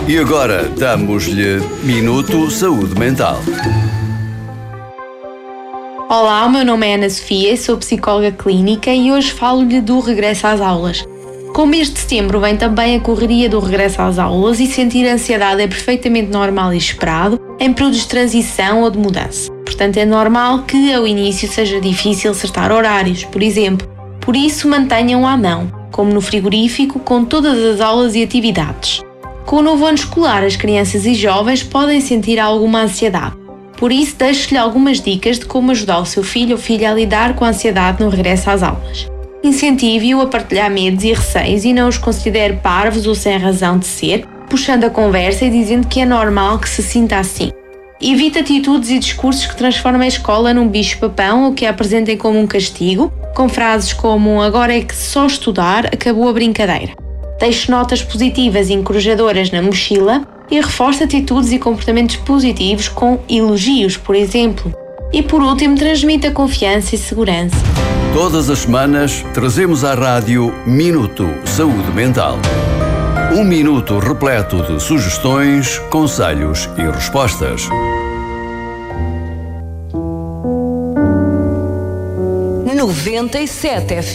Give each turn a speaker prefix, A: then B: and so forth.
A: E agora damos-lhe Minuto Saúde Mental.
B: Olá, o meu nome é Ana Sofia, sou psicóloga clínica e hoje falo-lhe do regresso às aulas. Com o mês de setembro vem também a correria do regresso às aulas e sentir ansiedade é perfeitamente normal e esperado em períodos de transição ou de mudança. Portanto, é normal que ao início seja difícil acertar horários, por exemplo. Por isso, mantenham à mão, como no frigorífico, com todas as aulas e atividades. Com o novo ano escolar, as crianças e jovens podem sentir alguma ansiedade. Por isso, deixo-lhe algumas dicas de como ajudar o seu filho ou filha a lidar com a ansiedade no regresso às aulas. Incentive-o a partilhar medos e receios e não os considere parvos ou sem razão de ser, puxando a conversa e dizendo que é normal que se sinta assim. Evite atitudes e discursos que transformem a escola num bicho-papão ou que a apresentem como um castigo, com frases como "agora é que só estudar, acabou a brincadeira". Deixe notas positivas e encorajadoras na mochila e reforce atitudes e comportamentos positivos com elogios, por exemplo. E por último, transmita confiança e segurança.
A: Todas as semanas trazemos à rádio Minuto Saúde Mental. Um minuto repleto de sugestões, conselhos e respostas.
C: 97 FM.